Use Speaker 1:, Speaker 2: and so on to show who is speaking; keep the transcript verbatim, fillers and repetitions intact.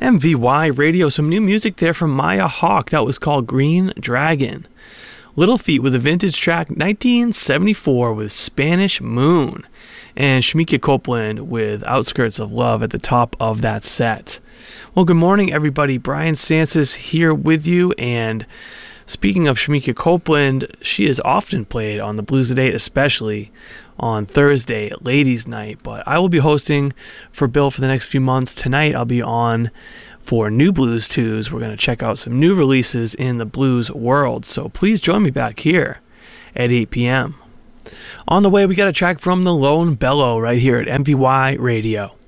Speaker 1: M V Y Radio, some new music there from Maya Hawke. That was called Green Dragon. Little Feat with a vintage track, nineteen seventy-four, with Spanish Moon. And Shemekia Copeland with Outskirts of Love at the top of that set. Well, good morning, everybody. Brian Sansis here with you. And speaking of Shemekia Copeland, she is often played on the Blues at eight, especially on Thursday, Ladies' Night. But I will be hosting for Bill for the next few months. Tonight, I'll be on for New Blues Tues. We're going to check out some new releases in the blues world. So please join me back here at eight p.m. On the way, we got a track from the Lone Bellow right here at M V Y Radio.